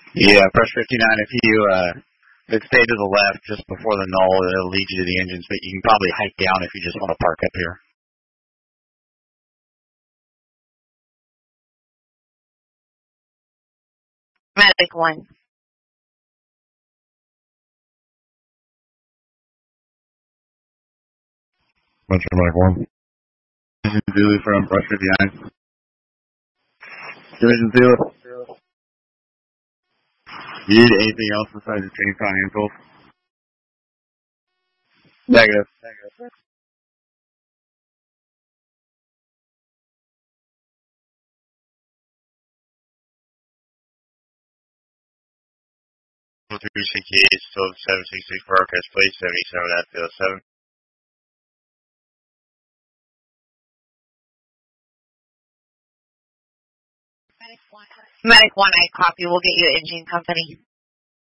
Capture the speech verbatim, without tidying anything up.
Yeah, press fifty-nine. If you uh, if stay to the left just before the null, it'll lead you to the engines, but you can probably hike down if you just want to park up here. Medic one. Bunch of Medic one. Division Zulu from press fifty-nine. Division Zulu. You need anything else besides the chainsaw hand tools? Negative. Negative. three sixty-eight, still seven sixty-six broadcast place, seventy-seven at the seven. Medic one, I copy. We'll get you an engine company.